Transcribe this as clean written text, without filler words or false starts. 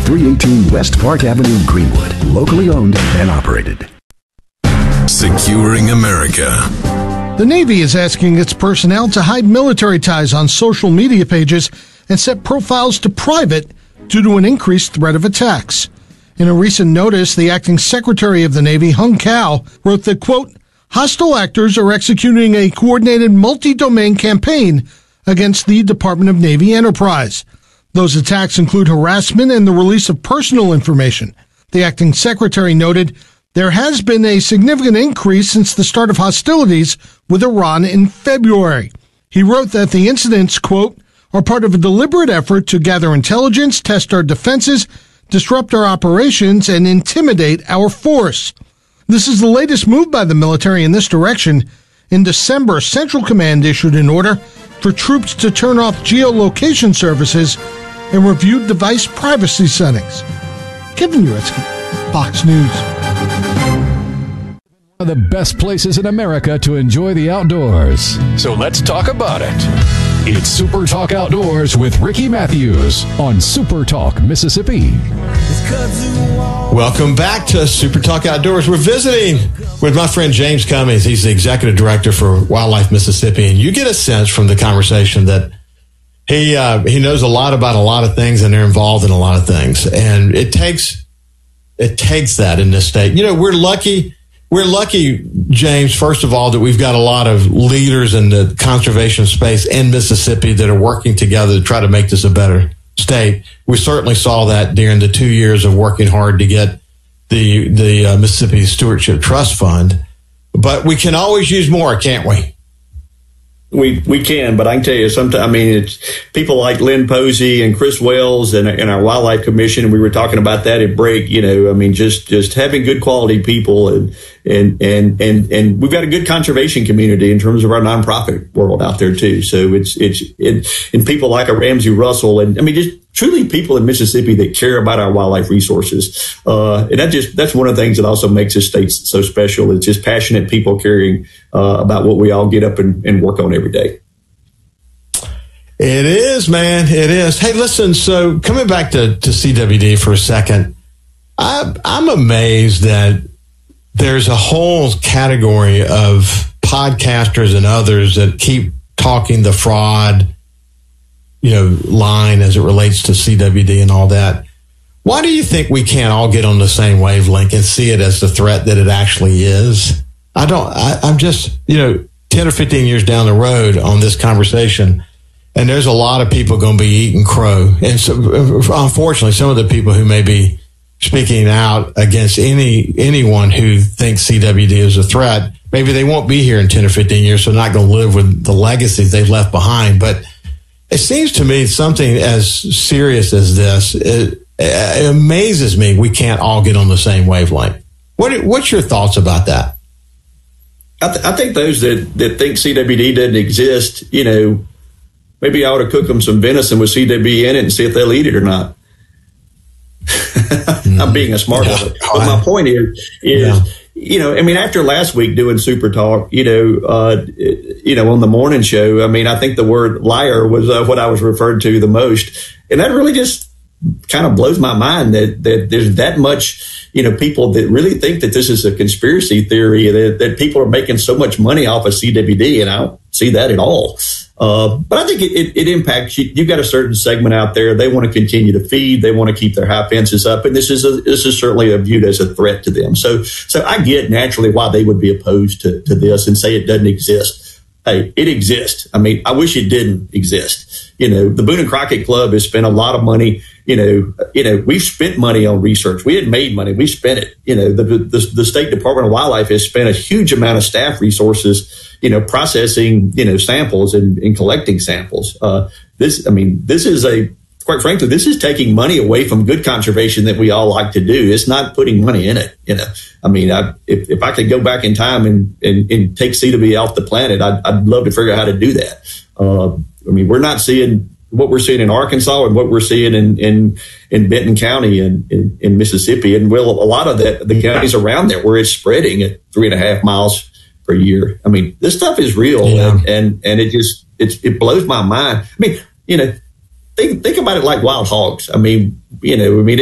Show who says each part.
Speaker 1: 318 West Park Avenue, Greenwood. Locally owned and operated.
Speaker 2: Securing America.
Speaker 3: The Navy is asking its personnel to hide military ties on social media pages and set profiles to private due to an increased threat of attacks. In a recent notice, the acting Secretary of the Navy, Hung Cao, wrote that, quote, hostile actors are executing a coordinated multi-domain campaign against the Department of Navy enterprise. Those attacks include harassment and the release of personal information. The acting secretary noted there has been a significant increase since the start of hostilities with Iran in February. He wrote that the incidents, quote, are part of a deliberate effort to gather intelligence, test our defenses, disrupt our operations, and intimidate our force. This is the latest move by the military in this direction. In December, Central Command issued an order for troops to turn off geolocation services and review device privacy settings. Kevin Uretsky, Fox News.
Speaker 4: One of the best places in America to enjoy the outdoors. So let's talk about it. It's Super Talk Outdoors with Ricky Matthews on Super Talk Mississippi.
Speaker 5: Welcome back to Super Talk Outdoors. We're visiting with my friend James Cummings. He's the executive director for Wildlife Mississippi, and you get a sense from the conversation that he knows a lot about a lot of things, and they're involved in a lot of things. And it takes that in this state. You know, we're lucky. We're lucky, James, first of all, that we've got a lot of leaders in the conservation space in Mississippi that are working together to try to make this a better state. We certainly saw that during the 2 years of working hard to get the Mississippi Stewardship Trust Fund. But we can always use more, can't we?
Speaker 6: We can, but I can tell you, sometimes, I mean, it's people like Lynn Posey and Chris Wells and our Wildlife Commission, and we were talking about that at break. You know, I mean, just having good quality people, and we've got a good conservation community in terms of our nonprofit world out there too. So it's and people like a Ramsey Russell, and I mean, just truly people in Mississippi that care about our wildlife resources. And that's one of the things that also makes this state so special. It's just passionate people caring about what we all get up and work on every day.
Speaker 5: It is, man. It is. Hey, listen, so coming back to CWD for a second, I'm amazed that there's a whole category of podcasters and others that keep talking the fraud, line as it relates to CWD and all that. Why do you think we can't all get on the same wavelength and see it as the threat that it actually is? I'm just, 10 or 15 years down the road on this conversation, and there's a lot of people going to be eating crow. And so, unfortunately, some of the people who may be speaking out against anyone who thinks CWD is a threat, maybe they won't be here in 10 or 15 years, so they're not going to live with the legacies they've left behind. But it seems to me something as serious as this, it amazes me we can't all get on the same wavelength. What's your thoughts about that?
Speaker 6: I think those that think CWD doesn't exist, maybe I ought to cook them some venison with CWD in it and see if they'll eat it or not. I'm being a smart one. But my point is, after last week doing Super Talk, on the morning show, I think the word liar was what I was referred to the most. And that really just kind of blows my mind that there's that much, people that really think that this is a conspiracy theory, that people are making so much money off of CWD, and I don't see that at all. But I think it impacts you. You've got a certain segment out there. They want to continue to feed. They want to keep their high fences up. And this is certainly viewed as a threat to them. So I get naturally why they would be opposed to this and say it doesn't exist. Hey, it exists. I wish it didn't exist. The Boone and Crockett Club has spent a lot of money. We've spent money on research. We had made money. We spent it. The State Department of Wildlife has spent a huge amount of staff resources, processing, samples and collecting samples. This is quite frankly, this is taking money away from good conservation that we all like to do. It's not putting money in it. If I could go back in time and take CWD off the planet, I'd love to figure out how to do that. We're not seeing what we're seeing in Arkansas and what we're seeing in Benton County and in Mississippi, and a lot of the counties around there where it's spreading at 3.5 miles per year. This stuff is real, and it blows my mind. Think about it like wild hogs.